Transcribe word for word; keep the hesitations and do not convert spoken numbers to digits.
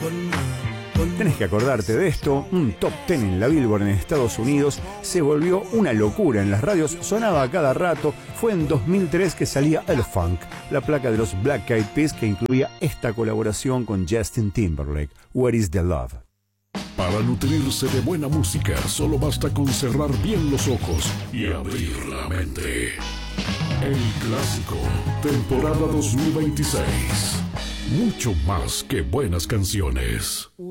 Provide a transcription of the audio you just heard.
Tenés que acordarte de esto, un top diez en la Billboard en Estados Unidos se volvió una locura en las radios, sonaba a cada rato. Fue en dos mil tres que salía El Funk, la placa de los Black Eyed Peas que incluía esta colaboración con Justin Timberlake, Where is the Love? Para nutrirse de buena música, solo basta con cerrar bien los ojos y abrir la mente. El Clásico, temporada dos mil veintiséis. Mucho más que buenas canciones.